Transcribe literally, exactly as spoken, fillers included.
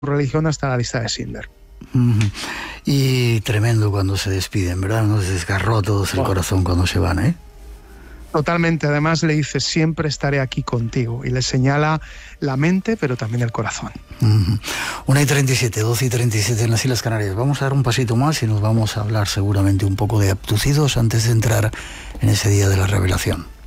religión hasta la lista de Schindler. Uh-huh. Y tremendo cuando se despiden, ¿verdad? Nos desgarró a todos el wow. corazón cuando se van, ¿eh? Totalmente, además le dice, siempre estaré aquí contigo, y le señala la mente, pero también el corazón. Uh-huh. una y treinta y siete, doce y treinta y siete en las Islas Canarias. Vamos a dar un pasito más y nos vamos a hablar seguramente un poco de abducidos antes de entrar en ese día de la revelación.